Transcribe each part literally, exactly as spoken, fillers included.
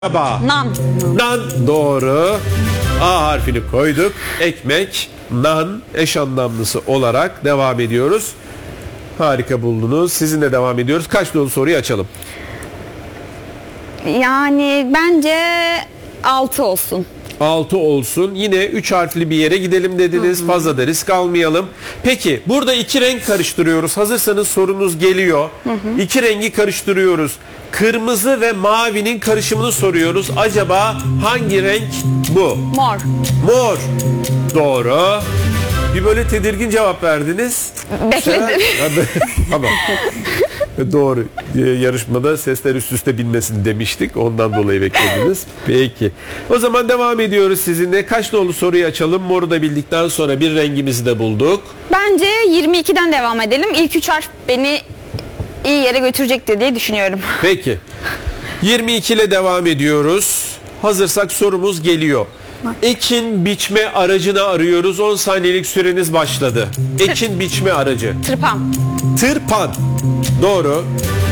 Merhaba. Nan. Nan doğru. A harfini koyduk. Ekmek, nan eş anlamlısı olarak devam ediyoruz. Harika buldunuz. Sizinle devam ediyoruz. Kaç dolu soruyu açalım? Yani bence altı olsun. altı olsun. Yine üç harfli bir yere gidelim dediniz. Hı hı. Fazla da risk almayalım. Peki burada iki renk karıştırıyoruz. Hazırsanız sorunuz geliyor. Hı hı. İki rengi karıştırıyoruz. Kırmızı ve mavinin karışımını soruyoruz. Acaba hangi renk bu? Mor. Mor. Doğru. Bir böyle tedirgin cevap verdiniz. Bekledim. Tamam. Doğru. Yarışmada sesler üst üste binmesin demiştik. Ondan dolayı beklediniz. Peki. O zaman devam ediyoruz sizinle. Kaç dolu soruyu açalım. Moru da bildikten sonra bir rengimizi de bulduk. Bence yirmi ikiden devam edelim. İlk üç harf beni iyi yere götürecektir diye düşünüyorum. Peki. yirmi iki ile devam ediyoruz. Hazırsak sorumuz geliyor. Ekin biçme aracını arıyoruz. on saniyelik süreniz başladı. Ekin biçme aracı. Tırpan. Tırpan. Doğru.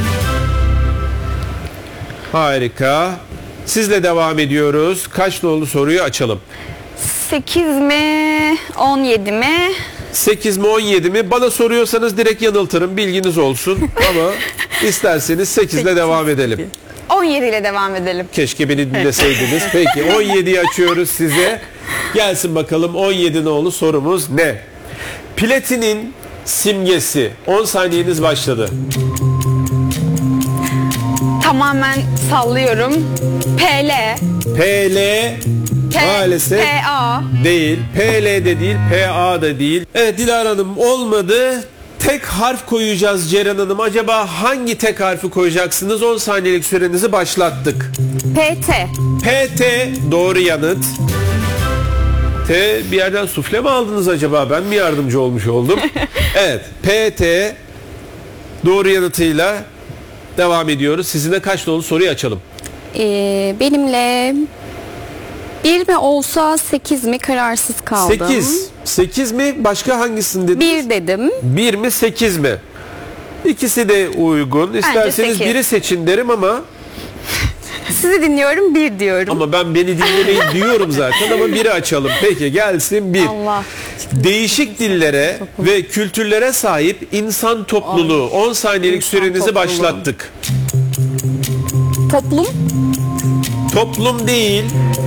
Harika. Sizle devam ediyoruz. Kaç nolu soruyu açalım? sekiz mi? on yedi mi? sekiz mi on yedi mi? Bana soruyorsanız direkt yanıltırım. Bilginiz olsun. Ama isterseniz sekiz ile devam edelim. on yedi ile devam edelim. Keşke beni dinleseydiniz. Peki on yediyi açıyoruz size. Gelsin bakalım on yedi nolu sorumuz ne? Platinin simgesi. on saniyeniz başladı. Tamamen sallıyorum. P L. P L P, maalesef P A. değil. P L de değil. P A da değil. Evet Dilara Hanım olmadı. Tek harf koyacağız Ceren Hanım. Acaba hangi tek harfi koyacaksınız? on saniyelik sürenizi başlattık. P T. P T doğru yanıt. T bir yerden sufle mi aldınız acaba? Ben mi yardımcı olmuş oldum? Evet. P T doğru yanıtıyla devam ediyoruz. Sizinle kaç dolu soruyu açalım? Ee, benimle bir mi olsa sekiz mi kararsız kaldım. sekiz. sekiz mi? Başka hangisini dediniz? bir dedim. bir mi sekiz mi? İkisi de uygun. İsterseniz sekiz. biri seçin derim ama Sizi dinliyorum, bir diyorum. ama ben beni dinlemeyi diyorum zaten ama biri açalım. Peki gelsin bir. Allah. Değişik dillere ve kültürlere sahip insan topluluğu. on saniyelik İnsan sürenizi topluluğu. başlattık. Toplum. Toplum değil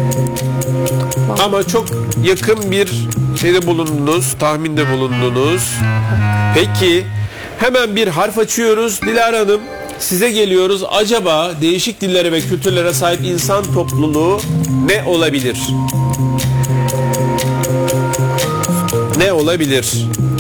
ama çok yakın bir şeyde bulundunuz, tahminde bulundunuz. Peki hemen bir harf açıyoruz. Dilara Hanım size geliyoruz. Acaba değişik dillere ve kültürlere sahip insan topluluğu ne olabilir? Ne olabilir?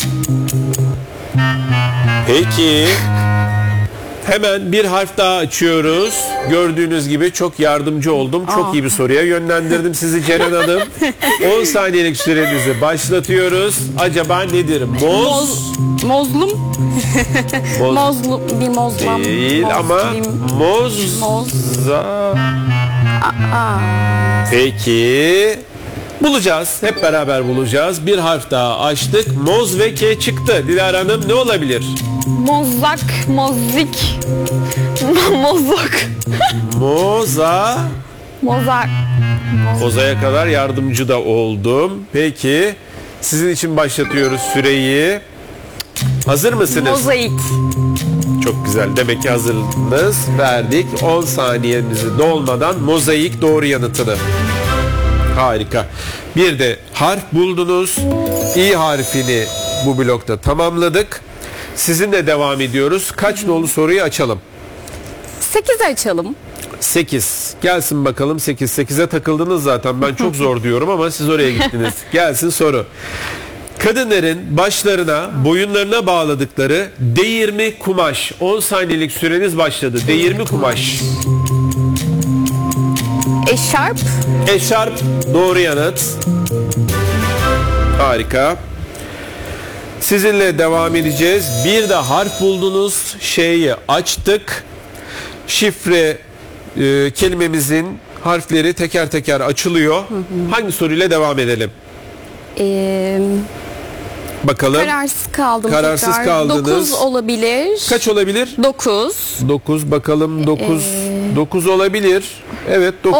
Peki hemen bir harf daha açıyoruz. Gördüğünüz gibi çok yardımcı oldum. Çok Aa. iyi bir soruya yönlendirdim sizi Ceren Hanım. on saniyelik sürenizi başlatıyoruz. Acaba nedir? Moz. Moz. Mozlum. Moz Mozlum. Bir mozlam. değil Moz, ama bir- moz. Moz. Aa. Peki. Bulacağız. Hep beraber bulacağız. Bir harf daha açtık. Moz ve K çıktı. Dilara Hanım ne olabilir? Mozak. Mozik. Mozok. Moza. Mozak. Koza'ya kadar yardımcı da oldum. Peki. Sizin için başlatıyoruz süreyi. Hazır mısınız? Mozaik. Çok güzel. Demek ki hazırlığınız verdik. on saniyemizi dolmadan mozaik doğru yanıtını. Harika. Bir de harf buldunuz. İ harfini bu blokta tamamladık. Sizinle devam ediyoruz. Kaç nolu soruyu açalım? sekiz açalım. sekiz. Gelsin bakalım sekiz. sekize takıldınız zaten. Ben çok zor diyorum ama siz oraya gittiniz. Gelsin soru. Kadınların başlarına, boyunlarına bağladıkları değirmi kumaş. on saniyelik süreniz başladı. Değirmi kumaş. Eşarp. Eşarp doğru yanıt. Harika. Sizinle devam edeceğiz. Bir de harf buldunuz. Şeyi açtık. Şifre e, kelimemizin harfleri teker teker açılıyor. Hı hı. Hangi soruyla devam edelim? Ee, Bakalım. kararsız kaldım. Kararsız tekrar. kaldınız. dokuz olabilir. Kaç olabilir? dokuz. dokuz bakalım dokuz. Ee, dokuz olabilir. Evet dokuz.